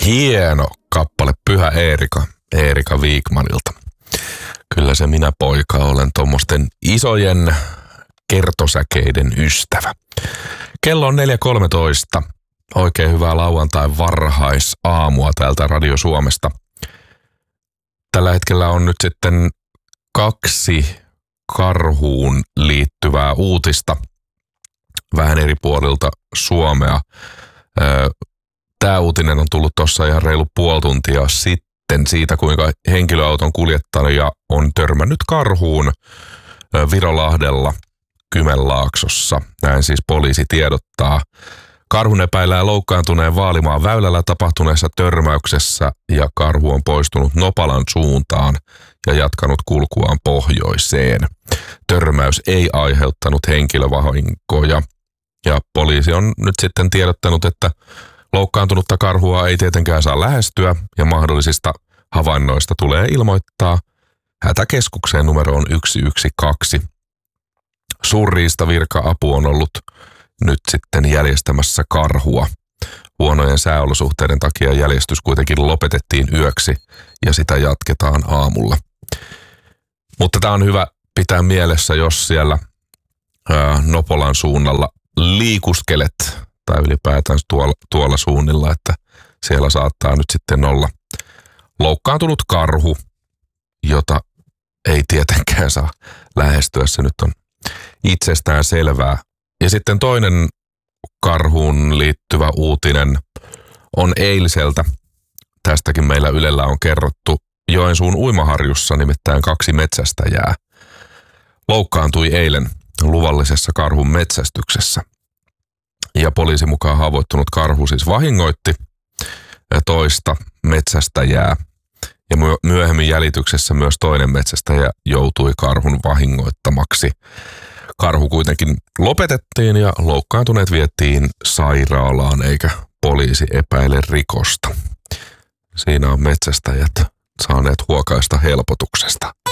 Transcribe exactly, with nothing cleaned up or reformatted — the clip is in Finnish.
Hieno kappale, Pyhä Eerika, Eerika Wikmanilta. Kyllä se minä poika olen tuommoisten isojen kertosäkeiden ystävä. Kello on neljä kolmetoista. Oikein hyvää lauantai varhaisaamua täältä Radio Suomesta. Tällä hetkellä on nyt sitten kaksi karhuun liittyvää uutista vähän eri puolilta Suomea. Tämä uutinen on tullut tuossa ihan reilu puoli tuntia sitten siitä, kuinka henkilöauton kuljettaja on törmännyt karhuun Virolahdella Kymenlaaksossa. Näin siis poliisi tiedottaa. Karhun epäillään loukkaantuneen Vaalimaan väylällä tapahtuneessa törmäyksessä ja karhu on poistunut Nopalan suuntaan ja jatkanut kulkuaan pohjoiseen. Törmäys ei aiheuttanut henkilövahinkoja ja poliisi on nyt sitten tiedottanut, että loukkaantunutta karhua ei tietenkään saa lähestyä ja mahdollisista havainnoista tulee ilmoittaa hätäkeskukseen numeroon yksi yksi kaksi. Suurriistavirka-apu on ollut nyt sitten järjestämässä karhua. Huonojen sääolosuhteiden takia jäljestys kuitenkin lopetettiin yöksi ja sitä jatketaan aamulla. Mutta tämä on hyvä pitää mielessä, jos siellä ää, Nopolan suunnalla liikuskelet tai ylipäätään tuolla, tuolla suunnilla, että siellä saattaa nyt sitten olla loukkaantunut karhu, jota ei tietenkään saa lähestyä. Se nyt on itsestään selvää. Ja sitten toinen karhuun liittyvä uutinen on eiliseltä. Tästäkin meillä Ylellä on kerrottu. Joensuun uimaharjussa nimittäin kaksi metsästäjää loukkaantui eilen luvallisessa karhun metsästyksessä. Ja poliisin mukaan haavoittunut karhu siis vahingoitti toista metsästäjää. Ja myöhemmin jäljityksessä myös toinen metsästäjä joutui karhun vahingoittamaksi. Karhu kuitenkin lopetettiin ja loukkaantuneet viettiin sairaalaan, eikä poliisi epäile rikosta. Siinä on metsästäjät saaneet huokaista helpotuksesta.